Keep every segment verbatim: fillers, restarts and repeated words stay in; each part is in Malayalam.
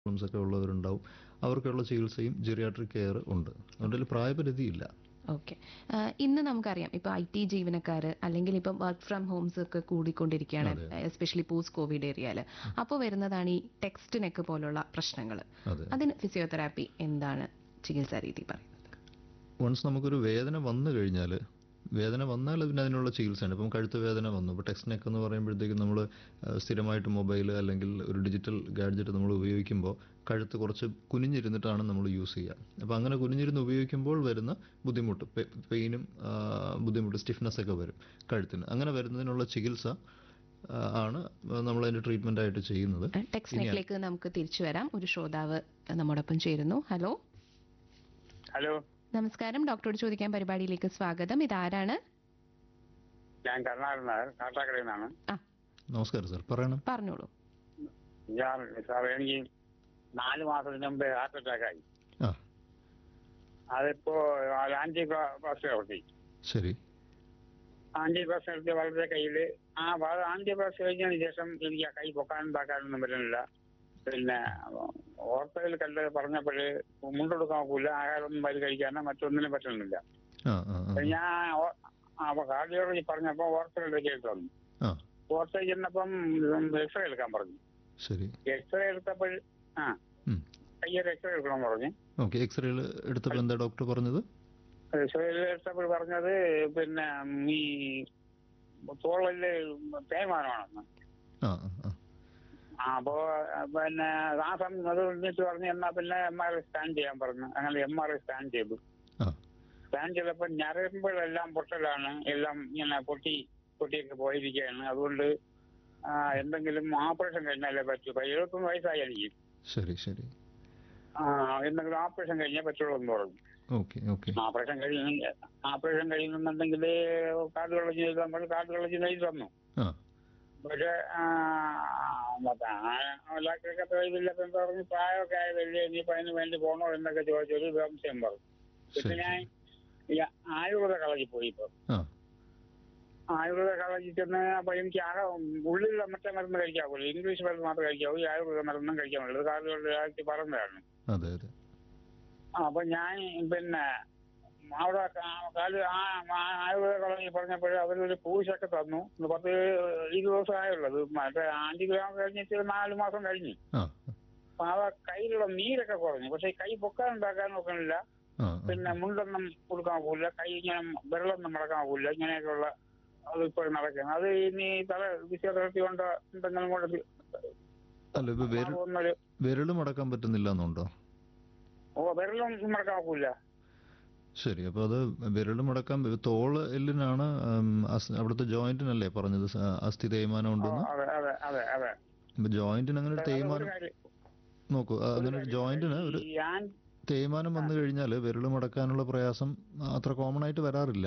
പ്രോബ്ലംസ് ഒക്കെ ഉള്ളവരുണ്ടാവും. അവർക്കുള്ള ചികിത്സയും ജെറിയാട്രിക് കെയർ ഉണ്ട്. അതുകൊണ്ട് പ്രായപരിധിയില്ല. ഓക്കെ. ഇന്ന് നമുക്കറിയാം ഇപ്പോൾ ഐ ടി ജീവനക്കാർ അല്ലെങ്കിൽ ഇപ്പം വർക്ക് ഫ്രം ഹോംസ് ഒക്കെ കൂടിക്കൊണ്ടിരിക്കുകയാണ്, എസ്പെഷ്യലി പോസ്റ്റ് കോവിഡ് ഏരിയയിൽ. അപ്പോൾ വരുന്നതാണ് ഈ ടെക്സ്റ്റ് നെക്ക് പോലുള്ള പ്രശ്നങ്ങൾ. അതിന് ഫിസിയോതെറാപ്പി എന്താണ് ചികിത്സാ രീതി പറയുന്നത്? വൺസ് നമുക്കൊരു വേദന വന്നു കഴിഞ്ഞാൽ വേദന വന്നാൽ അതിന് അതിനുള്ള ചികിത്സയാണ്. ഇപ്പം കഴുത്ത് വേദന വന്നു, ഇപ്പോൾ ടെക്സ്റ്റ് നെക്ക് എന്ന് പറയുമ്പോഴത്തേക്കും നമ്മൾ സ്ഥിരമായിട്ട് മൊബൈൽ അല്ലെങ്കിൽ ഒരു ഡിജിറ്റൽ ഗാഡ്ജറ്റ് നമ്മൾ ഉപയോഗിക്കുമ്പോൾ കഴുത്ത് കുറച്ച് കുനിഞ്ഞിരുന്നിട്ടാണ് നമ്മൾ യൂസ് ചെയ്യുക. അപ്പോൾ അങ്ങനെ കുനിഞ്ഞിരുന്ന് ഉപയോഗിക്കുമ്പോൾ വരുന്ന ബുദ്ധിമുട്ട്, പെയിനും ബുദ്ധിമുട്ട്, സ്റ്റിഫ്നെസ് ഒക്കെ വരും കഴുത്തിന്. അങ്ങനെ വരുന്നതിനുള്ള ചികിത്സ ആണ് നമ്മൾ അതിന്റെ ട്രീറ്റ്മെന്റ് ആയിട്ട് ചെയ്യുന്നത്. ടെക്സ്റ്റ് നെക്കിലേക്ക് നമുക്ക് തിരിച്ചു വരാം. ഒരു ശ്രോതാവ് നമ്മോടൊപ്പം ചേരുന്നു. ഹലോ ഹലോ നമസ്കാരം, ഡോക്ടറോട് ചോദിക്കാൻ പരിപാടിയിലേക്ക് സ്വാഗതം. ഇതാരാണ്? ഞാൻ കരുണാകരൻ നായർ, കാട്ടാക്കടയിൽ നിന്നാണ്. നമസ്കാരം സാർ, പറയണം. പറഞ്ഞോളൂ. ഞാൻ സാർ, എനിക്ക് നാല് മാസത്തിന് മുമ്പ് ഹാർട്ട് അറ്റാക്ക് ആയി. അതിപ്പോ ആന്റി പ്ലാസ്റ്റിക് നടത്തി. ശരി. ആന്റി പ്ലാസ്റ്റിക് നടത്തിയ വളരെ കയ്യില് ആ ആന്റി പ്ലാസ്റ്റിക് കഴിഞ്ഞതിന് ശേഷം എനിക്ക് ആ കൈ പൊക്കാനും താക്കാനൊന്നും പറ്റുന്നില്ല. പിന്നെ ഓർത്തയിൽ കണ്ട് പറഞ്ഞപ്പോഴ് മുണ്ടെടുക്കാൻ നോക്കൂല, ആഹാരമൊന്നും വരി കഴിക്കാനോ മറ്റൊന്നിനും പറ്റുന്നില്ല. ഞാൻ കാർഡിയോളജി പറഞ്ഞപ്പോ ഓർത്തയിലേക്ക് എടുത്തു വന്നു. ഓർത്തയിൽ ചെന്നപ്പം എക്സ്റേ എടുക്കാൻ പറഞ്ഞു. എക്സ്റേ എടുത്തപ്പോൾ ആ കയ്യൊരു എക്സ്റേ എടുക്കണം പറഞ്ഞു. എക്സ്റേ എടുത്തപ്പോൾ എന്താ ഡോക്ടർ പറഞ്ഞത്? എക്സ്റേ എടുത്തപ്പോൾ പറഞ്ഞത് പിന്നെ ഈ തോളില് തേയ്മാനമാണെന്ന്. അപ്പോ പിന്നെ ആ സമയം അത് വിളിച്ചിട്ട് പറഞ്ഞു എന്നാ പിന്നെ എം ആർ ഐ സ്കാൻ ചെയ്യാൻ പറഞ്ഞു. അങ്ങനെ എം ആർ ഐ സ്കാൻ ചെയ്തു. സ്കാൻ ചെയ്തപ്പോൾ ഞരമ്പുകളെല്ലാം പൊട്ടലാണ്, എല്ലാം ഇങ്ങനെ പൊട്ടി പൊട്ടിയൊക്കെ പോയിരിക്കുകയാണ്. അതുകൊണ്ട് എന്തെങ്കിലും ഓപ്പറേഷൻ കഴിഞ്ഞാലേ പറ്റൂ. എഴുപത്തൊന്ന് വയസ്സായി എനിക്ക്. ശരി ശരി. ആ എന്തെങ്കിലും ഓപ്പറേഷൻ കഴിഞ്ഞാൽ പറ്റുള്ളൂ എന്ന് പറഞ്ഞു. ഓപ്പറേഷൻ കഴിയുന്ന ഓപ്പറേഷൻ കഴിയുന്നുണ്ടെങ്കിൽ കാർഡിയോളജി എഴുതാൻ പറഞ്ഞു. കാർഡിയോളജി എഴുതി തന്നു. പക്ഷെ ഡോക്ടറൊക്കെ ഇതില്ലപ്പോ എന്താ പറഞ്ഞു, പ്രായമൊക്കെ ആയതല്ലേ, ഇനിയിപ്പോ അതിന് വേണ്ടി പോകണോ എന്നൊക്കെ ചോദിച്ചൊരു സംശയം പറഞ്ഞു. പിന്നെ ഞാൻ ആയുർവേദ കളജിൽ പോയി. ഇപ്പൊ ആയുർവേദ കളജിൽ ചെന്ന് അപ്പൊ എനിക്ക് ആകെ ഉള്ളിലുള്ള മറ്റേ മരുന്ന് കഴിക്കാവൂല്ലോ, ഇംഗ്ലീഷ് മരുന്ന് മാത്രമേ കഴിക്കാവൂ, ഈ ആയുർവേദ മരുന്നും കഴിക്കാൻ പറ്റുള്ളൂ. കാർഡിയോളജി പറഞ്ഞതാണ്. അപ്പൊ ഞാൻ പിന്നെ അവിടെ ആയുർവേദ കളജിൽ പറഞ്ഞപ്പോൾ അവരൊരു പൂശൊക്കെ തന്നു. പത്ത് ഇരുപത് ദിവസം ആയുള്ളത്. മറ്റേ ആന്റിഗ്രാം കഴിഞ്ഞിട്ട് നാല് മാസം കഴിഞ്ഞു. അപ്പൊ ആ കയ്യിലുള്ള നീരൊക്കെ കുറഞ്ഞു. പക്ഷെ കൈ പൊക്കാൻ ഉണ്ടാക്കാൻ നോക്കണില്ല. പിന്നെ മുണ്ടൊന്നും കൊടുക്കാൻ പോകില്ല, കൈ ഇങ്ങനെ വിരളൊന്നും മടക്കാൻ പോകില്ല. ഇങ്ങനെയൊക്കെയുള്ള അത് ഇപ്പോഴും നടക്കുന്നത്. അത് ഇനി തല ഫിസിയോതെറാപ്പി കൊണ്ട് എന്തെങ്കിലും കൊണ്ട് വിരല് മടക്കാൻ പറ്റുന്നില്ല എന്നുണ്ടോ? ഓ വിരലൊന്നും മടക്കാൻ നോക്കൂല. ശരി. അപ്പൊ അത് വിരല് മുടക്കാൻ തോള് എല്ലിനാണ്, അവിടുത്തെ ജോയിന്റിനല്ലേ പറഞ്ഞത് അസ്ഥി തേയ്മാനം ഉണ്ടെന്ന്? ജോയിന്റിന് അങ്ങനെ ഒരു തേയ്മാനം നോക്കൂ. അങ്ങനെ ഒരു ജോയിന്റിന് ഒരു തേയ്മാനം വന്നു കഴിഞ്ഞാൽ വിരല് മടക്കാനുള്ള പ്രയാസം അത്ര കോമൺ ആയിട്ട് വരാറില്ല.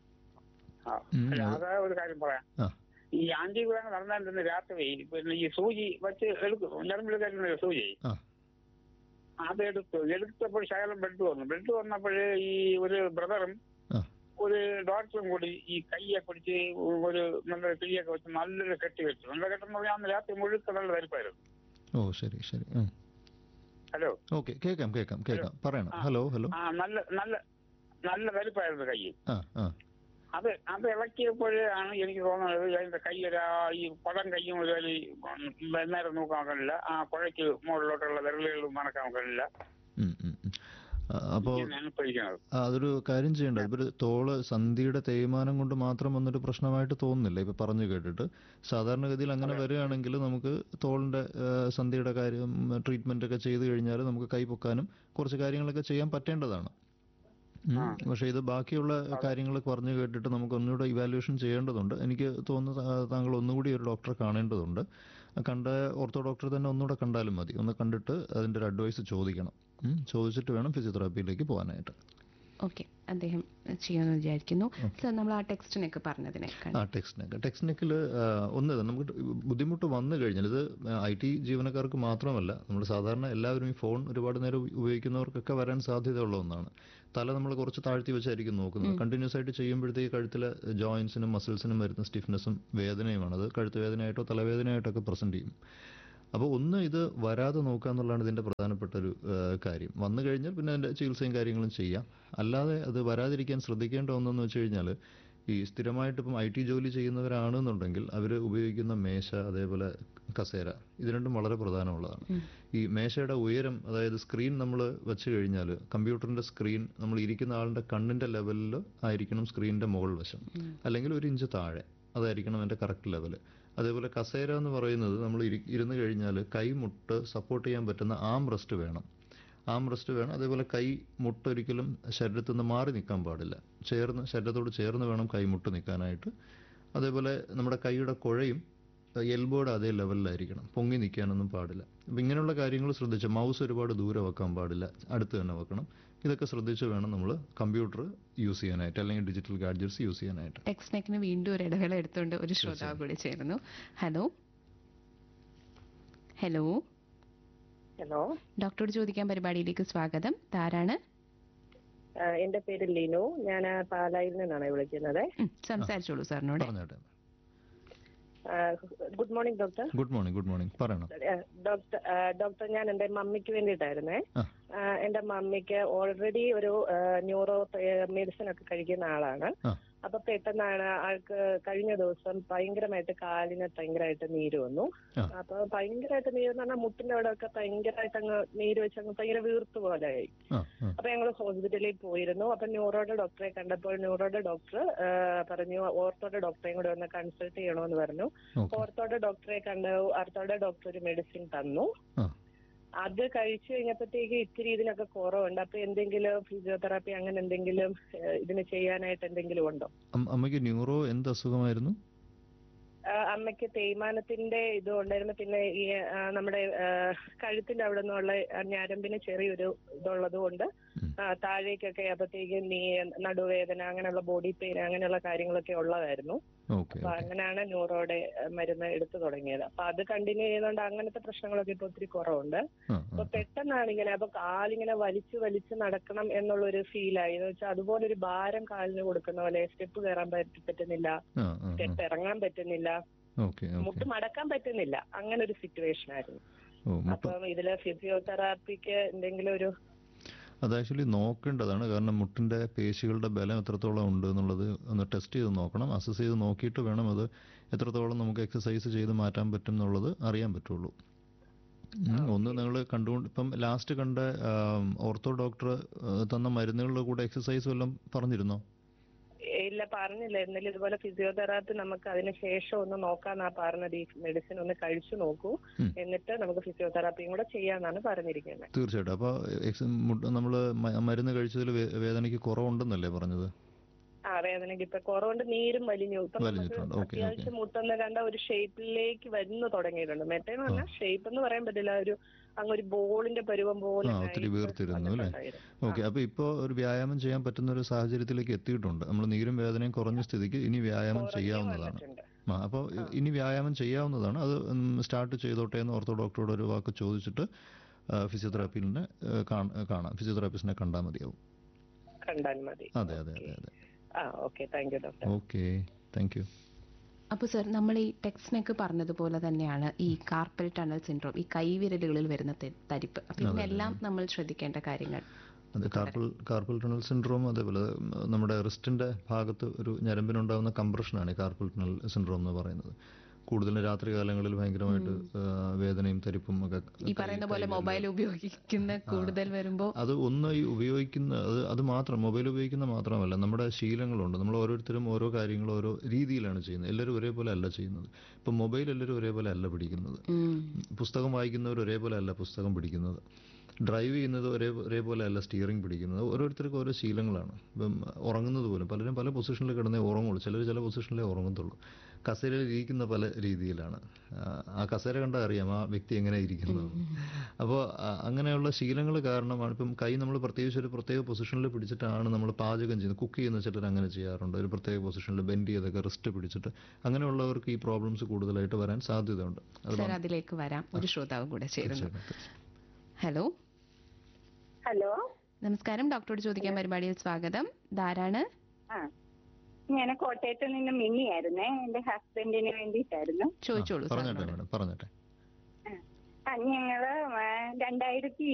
ഒരു കാര്യം പറയാം. ഈ ആന്റിഗ്രാം നടന്നിരുന്ന രാത്രി പിന്നെ ഈ സൂചി വെച്ച് എടുക്കും, ഞരമ്പിൽ കരുതുന്ന സൂചി അതെടുത്തു. എടുത്തപ്പോൾ ശകലം ബ്ലഡ് വന്നു. ബ്ലഡ് വന്നപ്പോഴേ ഈ ഒരു ബ്രദറും ഒരു ഡോക്ടറും കൂടി ഈ കയ്യെ പിടിച്ച് ഒരു നല്ല കൈയൊക്കെ വെച്ച് നല്ലൊരു കെട്ടി വെച്ചു. നല്ല കെട്ടെന്ന് പറഞ്ഞാൽ അന്ന് രാത്രി മുഴുക്ക നല്ല വലിപ്പായിരുന്നു. ഓ ശരി ശരി. ഹലോ. ഓക്കെ, കേൾക്കാം കേൾക്കാം കേൾക്കാം പറയണം. Hello hello. ആ നല്ല നല്ല നല്ല വലിപ്പായിരുന്നു കൈ. അത് അത് ഇളക്കിയപ്പോഴാണ് എനിക്ക് തോന്നുന്നത് അതിന്റെ കൈ ഒരു ഈ പടം കയ്യും ഒരു നേരം നോക്കാൻ നോക്കണില്ല, ആ കുഴയ്ക്ക് മുകളിലോട്ടുള്ള വിരലുകൾ മണക്കാൻ നോക്കണില്ല. അപ്പോ അതൊരു കാര്യം ചെയ്യേണ്ടത്, ഇപ്പൊ തോള് സന്ധിയുടെ തേയ്മാനം കൊണ്ട് മാത്രം വന്നൊരു പ്രശ്നമായിട്ട് തോന്നുന്നില്ല ഇപ്പൊ പറഞ്ഞു കേട്ടിട്ട്. സാധാരണഗതിയിൽ അങ്ങനെ വരികയാണെങ്കിൽ നമുക്ക് തോളിന്റെ സന്ധിയുടെ കാര്യം ട്രീറ്റ്മെന്റ് ഒക്കെ ചെയ്തു കഴിഞ്ഞാൽ നമുക്ക് കൈ പൊക്കാനും കുറച്ച് കാര്യങ്ങളൊക്കെ ചെയ്യാൻ പറ്റേണ്ടതാണ്. പക്ഷെ ഇത് ബാക്കിയുള്ള കാര്യങ്ങൾ പറഞ്ഞു കേട്ടിട്ട് നമുക്ക് ഒന്നുകൂടെ ഇവാലുവേഷൻ ചെയ്യേണ്ടതുണ്ട്. എനിക്ക് തോന്നുന്നു താങ്കൾ ഒന്നുകൂടി ഒരു ഡോക്ടറെ കാണേണ്ടതുണ്ട്. കണ്ട ഓർത്തോ ഡോക്ടറെ തന്നെ ഒന്നുകൂടെ കണ്ടാലും മതി. ഒന്ന് കണ്ടിട്ട് അതിന്റെ ഒരു അഡ്വൈസ് ചോദിക്കണം. ചോദിച്ചിട്ട് വേണം ഫിസിയോതെറാപ്പിയിലേക്ക് പോകാനായിട്ട്. ഓക്കെ, അദ്ദേഹം ചെയ്യാമെന്ന് വിചാരിക്കുന്നു. സർ, നമ്മൾ ആ ടെക്സ്റ്റ് നെക്ക് പറഞ്ഞതിനെ ആ ടെക്സ്റ്റ് നെക്ക് ടെക്സ്റ്റ് നെക്കിൽ ഒന്ന് നമുക്ക് ബുദ്ധിമുട്ട് വന്നു കഴിഞ്ഞാൽ, ഇത് ഐ ടി ജീവനക്കാർക്ക് മാത്രമല്ല, നമ്മൾ സാധാരണ എല്ലാവരും ഈ ഫോൺ ഒരുപാട് നേരം ഉപയോഗിക്കുന്നവർക്കൊക്കെ വരാൻ സാധ്യതയുള്ള ഒന്നാണ്. തല നമ്മൾ കുറച്ച് താഴ്ത്തി വെച്ചായിരിക്കും നോക്കുന്നത്. കണ്ടിന്യൂസ് ആയിട്ട് ചെയ്യുമ്പോഴത്തേക്ക് കഴുത്തിലെ ജോയിൻസിനും മസിൽസിനും വരുന്ന സ്റ്റിഫ്നെസ്സും വേദനയുമാണ്. അത് കഴുത്ത് വേദനയായിട്ടോ തലവേദനയായിട്ടോ ഒക്കെ പ്രസന്റ് ചെയ്യും. അപ്പോൾ ഒന്ന് ഇത് വരാതെ നോക്കുക എന്നുള്ളതാണ് ഇതിൻ്റെ പ്രധാനപ്പെട്ട ഒരു ആ, കാര്യം. വന്നു കഴിഞ്ഞാൽ പിന്നെ അതിൻ്റെ ചികിത്സയും കാര്യങ്ങളും ചെയ്യാം. അല്ലാതെ അത് വരാതിരിക്കാൻ ശ്രദ്ധിക്കേണ്ട ഒന്നെന്ന് വെച്ച് കഴിഞ്ഞാൽ ഈ സ്ഥിരമായിട്ട് ഇപ്പം ഐ ടി ജോലി ചെയ്യുന്നവരാണെന്നുണ്ടെങ്കിൽ അവർ ഉപയോഗിക്കുന്ന മേശ അതേപോലെ കസേര ഇത് രണ്ടും വളരെ പ്രധാനമുള്ളതാണ്. ഈ മേശയുടെ ഉയരം, അതായത് സ്ക്രീൻ നമ്മൾ വെച്ച് കഴിഞ്ഞാൽ കമ്പ്യൂട്ടറിൻ്റെ സ്ക്രീൻ നമ്മൾ ഇരിക്കുന്ന ആളുടെ കണ്ണിൻ്റെ ലെവലിൽ ആയിരിക്കണം സ്ക്രീനിൻ്റെ മുകൾ വശം, അല്ലെങ്കിൽ ഒരു ഇഞ്ച് താഴെ അതായിരിക്കണം അതിൻ്റെ കറക്റ്റ് ലെവൽ. അതേപോലെ കസേര എന്ന് പറയുന്നത് നമ്മൾ ഇരി ഇരുന്ന് കഴിഞ്ഞാൽ കൈമുട്ട് സപ്പോർട്ട് ചെയ്യാൻ പറ്റുന്ന ആം റെസ്റ്റ് വേണം. ആം റെസ്റ്റ് വേണം. അതേപോലെ കൈ മുട്ടൊരിക്കലും ശരീരത്തിൽ നിന്ന് മാറി നിൽക്കാൻ പാടില്ല. ചേർന്ന് ശരീരത്തോട് ചേർന്ന് വേണം കൈമുട്ട് നിൽക്കാനായിട്ട്. അതേപോലെ നമ്മുടെ കൈയുടെ കുഴയും എൽബോയുടെ അതേ ലെവലിലായിരിക്കണം. പൊങ്ങി നിൽക്കാനൊന്നും പാടില്ല. അപ്പം ഇങ്ങനെയുള്ള കാര്യങ്ങൾ ശ്രദ്ധിച്ച് മൗസ് ഒരുപാട് ദൂരെ വെക്കാൻ പാടില്ല, അടുത്ത് തന്നെ വെക്കണം. ഇതൊക്കെ ശ്രദ്ധിച്ച് വേണം നമ്മൾ കമ്പ്യൂട്ടർ യൂസ് ചെയ്യാനായിട്ട് അല്ലെങ്കിൽ ഡിജിറ്റൽ ഗാഡ്ജറ്റ്സ് യൂസ് ചെയ്യാനായിട്ട്. ടെക്സ്നെക്കിന് വീണ്ടും ഒരു ഇടവേള എടുത്തുകൊണ്ട് ഒരു ശ്രോതാവ് കൂടി ചേരുന്നു. ഹലോ ഹലോ ഹലോ, ഡോക്ടറോട് ചോദിക്കാൻ പരിപാടിയിലേക്ക് സ്വാഗതം. ആരാണ്? ആ, എന്റെ പേര് ലിനു. ഞാൻ പാലായിൽ നിന്നാണ് വിളിക്കുന്നത്. ഉം, സംസാരിച്ചോളൂ സാറിനോട്. പറഞ്ഞോട്ടെ. ആ, good morning doctor. Good morning. Good morning. പറയണം. ആ, ഡോക്ടർ ആ, ഡോക്ടർ ഞാൻ എന്റെ മമ്മിക്ക് വേണ്ടിയിട്ടായിരുന്നേ. ആ. ആ, എന്റെ മമ്മിക്ക് ഓൾറെഡി ഒരു ആ, ന്യൂറോ മെഡിസിൻ ഒക്കെ കഴിക്കുന്ന ആളാണ്. ആ. അപ്പൊ പെട്ടെന്നാണ് ആൾക്ക് കഴിഞ്ഞ ദിവസം ഭയങ്കരമായിട്ട് കാലിന് ഭയങ്കരമായിട്ട് നീര് വന്നു. ആ. അപ്പൊ ഭയങ്കരമായിട്ട് നീര് എന്ന് പറഞ്ഞാൽ മുട്ടിന്റെ അവിടെ ഒക്കെ ഭയങ്കരമായിട്ട് അങ്ങ് നീര് വെച്ച് അങ്ങ് ഭയങ്കര വീർത്ത് പോലെ ആയി. ആ, ആ. അപ്പൊ ഞങ്ങൾ ഹോസ്പിറ്റലിൽ പോയിരുന്നു. അപ്പൊ ന്യൂറോയുടെ ഡോക്ടറെ കണ്ടപ്പോൾ ന്യൂറോയുടെ ഡോക്ടർ പറഞ്ഞു ഓർത്തോയുടെ ഡോക്ടറെയും കൂടെ ഒന്ന് കൺസൾട്ട് ചെയ്യണമെന്ന് പറഞ്ഞു. ഓക്കെ. ഓർത്തോയുടെ ഡോക്ടറെ കണ്ട് ഓർത്തോയുടെ ഡോക്ടർ ഒരു മെഡിസിൻ തന്നു. ആ. അത് കഴിച്ചു കഴിഞ്ഞപ്പോഴത്തേക്ക് ഇത്തിരി ഇതിനൊക്കെ കുറവുണ്ട്. അപ്പൊ എന്തെങ്കിലും ഫിസിയോതെറാപ്പി അങ്ങനെ എന്തെങ്കിലും ഏഹ്, ഇതിന് ചെയ്യാനായിട്ട് എന്തെങ്കിലും ഉണ്ടോ? അം- അമ്മയ്ക്ക് ന്യൂറോ എന്ത് അസുഖമായിരുന്നു? ആ, അമ്മയ്ക്ക് തേയ്മാനത്തിന്റെ ഇത് ഉണ്ടായിരുന്നു. പിന്നെ ഈ ആ, നമ്മുടെ ആ, കഴുത്തിന്റെ അവിടെ നിന്നുള്ള ആ ഞരമ്പിന് ചെറിയൊരു ഇതുള്ളത് കൊണ്ട് ഉം. ആ, താഴേക്കൊക്കെ അപ്പത്തേക്ക് നീ നടുവേദന അങ്ങനെയുള്ള ബോഡി പെയിൻ അങ്ങനെയുള്ള കാര്യങ്ങളൊക്കെ ഉള്ളതായിരുന്നു. ഓക്കെ. അപ്പൊ ഓക്കെ. അങ്ങനെയാണ് ന്യൂറോയുടെ ആ, മരുന്ന് എടുത്തു തുടങ്ങിയത്. അപ്പൊ അത് കണ്ടിന്യൂ ചെയ്യുന്നതുകൊണ്ട് അങ്ങനത്തെ പ്രശ്നങ്ങളൊക്കെ ഇപ്പൊ ഒത്തിരി കുറവുണ്ട്. ആ, അപ്പൊ ആ, പെട്ടെന്നാണ് ഇങ്ങനെ അപ്പൊ കാലിങ്ങനെ വലിച്ചു വലിച്ച് നടക്കണം എന്നുള്ളൊരു ഫീലായി. എന്ന് വെച്ചാൽ അതുപോലെ ഒരു ഭാരം കാലിന് കൊടുക്കുന്ന പോലെ സ്റ്റെപ്പ് കയറാൻ പറ്റി പറ്റുന്നില്ല, ആ, ആ, സ്റ്റെപ്പ് ഇറങ്ങാൻ പറ്റുന്നില്ല, ഓക്കെ. ഓക്കെ. മുട്ട് മടക്കാൻ പറ്റുന്നില്ല. അങ്ങനെ ഒരു സിറ്റുവേഷൻ ആയിരുന്നു. ഓ, മുട്ട അപ്പം ഇതില് ഫിസിയോതെറാപ്പിക്ക് എന്തെങ്കിലും ഒരു അത് ആക്ച്വലി നോക്കേണ്ടതാണ്. കാരണം മുട്ടിൻ്റെ പേശികളുടെ ബലം എത്രത്തോളം ഉണ്ട് എന്നുള്ളത് ഒന്ന് ടെസ്റ്റ് ചെയ്ത് നോക്കണം. അസസ് ചെയ്ത് നോക്കിയിട്ട് വേണം അത് എത്രത്തോളം നമുക്ക് എക്സസൈസ് ചെയ്ത് മാറ്റാൻ പറ്റും എന്നുള്ളത് അറിയാൻ പറ്റുള്ളൂ. ഉം, ഒന്ന് നിങ്ങൾ കണ്ടുകൊണ്ട് ഇപ്പം ലാസ്റ്റ് കണ്ട ആം, ഓർത്തോ ഡോക്ടർ ആ, തന്ന മരുന്നുകളുടെ കൂടെ എക്സസൈസ് വല്ലതും പറഞ്ഞിരുന്നോ? ഇല്ല, പറഞ്ഞില്ല. എന്നാലും ഇതുപോലെ ഫിസിയോതെറാപ്പി നമുക്ക് അതിന് ശേഷം ഒന്ന് നോക്കാന്നാ പറഞ്ഞത്. ഈ മെഡിസിൻ ഒന്ന് കഴിച്ചു നോക്കൂ, ഉം. എന്നിട്ട് നമുക്ക് ഫിസിയോതെറാപ്പിയും കൂടെ ചെയ്യാന്നാണ് പറഞ്ഞിരിക്കുന്നത്. തീർച്ചയായിട്ടും. അപ്പോൾ നമ്മൾ മരുന്ന് കഴിച്ചതിൽ വേദനയ്ക്ക് കുറവുണ്ടെന്നല്ലേ പറഞ്ഞത്? ആ, വേദനയ്ക്ക് ഇപ്പൊ കുറവുണ്ട്. നീരും വലിഞ്ഞു. ഇപ്പൊ നമുക്ക് വലിഞ്ഞിട്ടുണ്ട്. ഓക്കെ. ഓക്കെ. അത്യാവശ്യം മുട്ടെന്ന് കണ്ട ഒരു ഷേപ്പിലേക്ക് വരുന്നു തുടങ്ങിയിട്ടുണ്ട്. മറ്റേന്ന് പറഞ്ഞാൽ ഷേപ്പ് എന്ന് പറയാൻ പറ്റില്ല, ഒരു അങ്ങ് ഒരു ബോളിന്റെ പരുവം പോലെ ആ, ഒത്തിരി വീർത്തിരുന്നു അല്ലേ? ഓക്കെ. അപ്പോൾ ഇപ്പോൾ ഒരു വ്യായാമം ചെയ്യാൻ പറ്റുന്ന ഒരു സാഹചര്യത്തിലേക്ക് എത്തിയിട്ടുണ്ട്. നമ്മൾ നീരും വേദനയും കുറഞ്ഞ സ്ഥിതിക്ക് ഇനി വ്യായാമം ചെയ്യാവുന്നതാണ്. ആ, അപ്പോൾ ഇനി വ്യായാമം ചെയ്യാവുന്നതാണ്. അത് സ്റ്റാർട്ട് ചെയ്തോട്ടെ എന്ന് ഓർത്തോ ഡോക്ടറോട് ഒരു വാക്ക് ചോദിച്ചിട്ട് ഫിസിയോതെറാപ്പിനെ കാണാം. ഫിസിയോതെറാപ്പിസ്റ്റിനെ കണ്ടാൽ മതിയാവും. കണ്ടാൽ മതി. അതെ അതെ അതെ അതെ. ആ, okay. Thank you doctor. Okay. Thank you. അപ്പോൾ സർ, നമ്മൾ ഈ ടെക്സ്നെക്ക് പറഞ്ഞതുപോലെ തന്നെയാണ് ഈ കാർപ്പൽ ടണൽ സിൻഡ്രോം, ഈ കൈവിരലുകളിൽ വരുന്ന തെ- തരിപ്പ്. അപ്പൊ ഇതിനെല്ലാം നമ്മൾ ശ്രദ്ധിക്കേണ്ട കാര്യങ്ങൾ. അത് കാർപ്പൽ കാർപ്പൽ ടണൽ സിൻഡ്രോം, അതേപോലെ ഉം, നമ്മുടെ റിസ്റ്റിന്റെ ഭാഗത്ത് ഒരു ഞരമ്പിനുണ്ടാകുന്ന കംപ്രഷനാണ് ഈ കാർപ്പൽ ടണൽ സിൻഡ്രോം എന്ന് പറയുന്നത്. കൂടുതലും രാത്രി കാലങ്ങളിൽ ഭയങ്കരമായിട്ട് ആ, വേദനയും തരിപ്പും ഒക്കെ. ഈ പറയുന്ന പോലെ മൊബൈൽ ഉപയോഗിക്കുന്ന കൂടുതൽ വരുമ്പോൾ അത് ഒന്ന് ഈ ഉപയോഗിക്കുന്ന അത് അത് മാത്രം മൊബൈൽ ഉപയോഗിക്കുന്ന മാത്രമല്ല, നമ്മുടെ ശീലങ്ങളുണ്ട്. നമ്മൾ ഓരോരുത്തരും ഓരോ കാര്യങ്ങൾ ഓരോ രീതിയിലാണ് ചെയ്യുന്നത്. എല്ലാവരും ഒരേപോലെ അല്ല ചെയ്യുന്നത്. ഇപ്പം മൊബൈൽ എല്ലാവരും ഒരേപോലെ അല്ല പിടിക്കുന്നത്. പുസ്തകം വായിക്കുന്നവർ ഒരേപോലെ അല്ല പുസ്തകം പിടിക്കുന്നത്. ഡ്രൈവ് ചെയ്യുന്നത് ഒരേ ഒരേപോലെ അല്ല സ്റ്റിയറിംഗ് പിടിക്കുന്നത്. ഓരോരുത്തർക്കും ഓരോ ശീലങ്ങളാണ്. ഇപ്പം ഉറങ്ങുന്നത് പോലും പലരും പല പൊസിഷനിൽ കിടന്നേ ഉറങ്ങുള്ളൂ. ചിലർ ചില പൊസിഷനിലേ ഉറങ്ങത്തുള്ളൂ. കസേരയിൽ ഇരിക്കുന്ന പല രീതിയിലാണ്. ആ കസേര കണ്ടാൽ അറിയാം ആ വ്യക്തി എങ്ങനെ ഇരിക്കുന്നത്. അപ്പോൾ അങ്ങനെയുള്ള ശീലങ്ങൾ കാരണമാണ് ഇപ്പം കൈ നമ്മൾ പ്രത്യേകിച്ച് ഒരു പ്രത്യേക പൊസിഷനിൽ പിടിച്ചിട്ടാണ് നമ്മൾ പാചകം ചെയ്യുന്നത്. കുക്ക് ചെയ്യുന്ന ചിലർ അങ്ങനെ ചെയ്യാറുണ്ട്. ഒരു പ്രത്യേക പൊസിഷനിൽ ബെൻഡ് ചെയ്തൊക്കെ റിസ്റ്റ് പിടിച്ചിട്ട് അങ്ങനെയുള്ളവർക്ക് ഈ പ്രോബ്ലംസ് കൂടുതലായിട്ട് വരാൻ സാധ്യതയുണ്ട്. സർ, അതിലേക്ക് വരാം. ഒരു ശ്രോതാവ് കൂടെ ചേരുന്നു. ഹലോ ഹലോ, നമസ്കാരം. ഡോക്ടറോട് ചോദിക്കാൻ പരിപാടിയിൽ സ്വാഗതം. ധാരാണ്? ആ ഞാൻ കോട്ടയത്ത് നിന്ന് മിന്നിയായിരുന്നേ. എന്റെ ഹസ്ബൻഡിന് വേണ്ടിയിട്ടായിരുന്നു. ചോദിച്ചോളൂ പറഞ്ഞോട്ടെ സാറിനോട്. മേഡം, പറഞ്ഞോട്ടെ. ഞങ്ങള് രണ്ടായിരത്തി